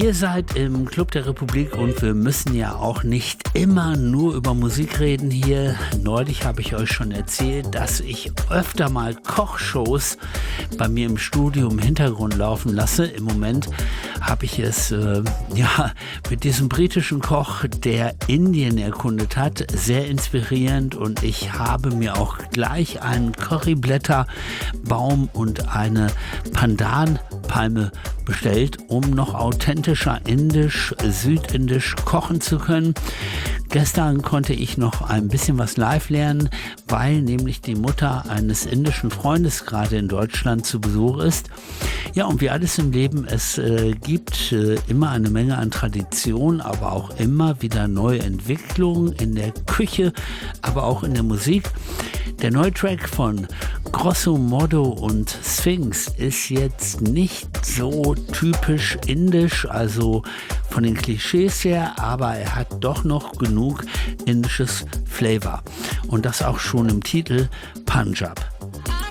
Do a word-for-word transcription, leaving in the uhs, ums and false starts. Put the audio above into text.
Ihr seid im Club der Republik und wir müssen ja auch nicht immer nur über Musik reden hier. Neulich habe ich euch schon erzählt, dass ich öfter mal Kochshows bei mir im Studio im Hintergrund laufen lasse. Im Moment habe ich es äh, ja mit diesem britischen Koch, der Indien erkundet hat, sehr inspirierend, und ich habe mir auch gleich einen Curryblätterbaum und eine Pandanpalme bestellt, um noch authentischer indisch, südindisch kochen zu können. Gestern konnte ich noch ein bisschen was live lernen, weil nämlich die Mutter eines indischen Freundes gerade in Deutschland zu Besuch ist. Ja, und wie alles im Leben, es äh, gibt äh, immer eine Menge an Tradition, aber auch immer wieder neue Entwicklungen in der Küche, aber auch in der Musik. Der neue Track von Grosso Modo und Sphinx ist jetzt nicht so typisch indisch, also von den Klischees her, aber er hat doch noch genug indisches Flavor. Und das auch schon im Titel Punjab.